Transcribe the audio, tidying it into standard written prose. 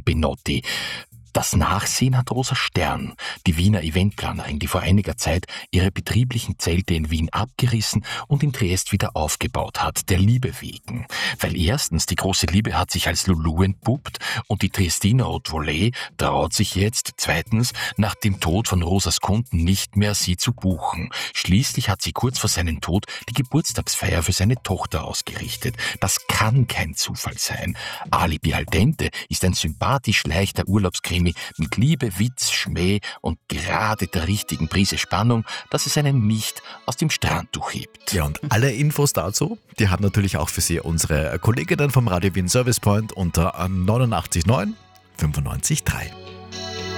Benotti. Das Nachsehen hat Rosa Stern, die Wiener Eventplanerin, die vor einiger Zeit ihre betrieblichen Zelte in Wien abgerissen und in Triest wieder aufgebaut hat, der Liebe wegen. Weil erstens die große Liebe hat sich als Lulu entpuppt und die Triestiner Haute Volée traut sich jetzt zweitens nach dem Tod von Rosas Kunden nicht mehr, sie zu buchen. Schließlich hat sie kurz vor seinem Tod die Geburtstagsfeier für seine Tochter ausgerichtet. Das kann kein Zufall sein. Alibi al dente ist ein sympathisch leichter Urlaubskrimi mit Liebe, Witz, Schmäh und gerade der richtigen Prise Spannung, dass es einen nicht aus dem Strandtuch hebt. Ja, und alle Infos dazu, die hat natürlich auch für Sie unsere Kolleginnen vom Radio Wien Service Point unter 89.9 95.3.